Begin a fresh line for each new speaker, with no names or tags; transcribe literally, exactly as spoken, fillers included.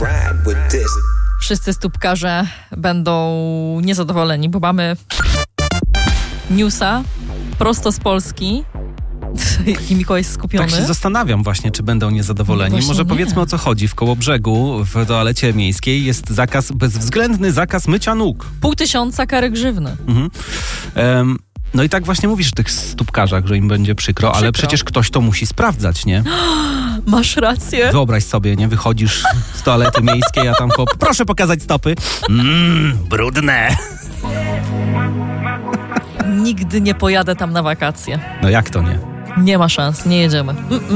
Wszyscy stópkarze będą niezadowoleni, bo mamy newsa prosto z Polski. I Mikołaj jest skupiony.
Tak się zastanawiam właśnie, czy będą niezadowoleni.
No
Może
nie.
powiedzmy, o co chodzi. W Kołobrzegu w toalecie miejskiej jest zakaz, bezwzględny zakaz mycia nóg.
Pół tysiąca kary grzywny.
Mhm. Um, no i tak właśnie mówisz o tych stópkarzach, że im będzie przykro, przykro, ale przecież ktoś to musi sprawdzać, nie?
Masz rację.
Wyobraź sobie, nie? Wychodzisz z toalety miejskiej, a tam chłop, proszę pokazać stopy. Mmm, brudne.
Nigdy nie pojadę tam na wakacje.
No jak to nie?
Nie ma szans, nie jedziemy. Mm-mm.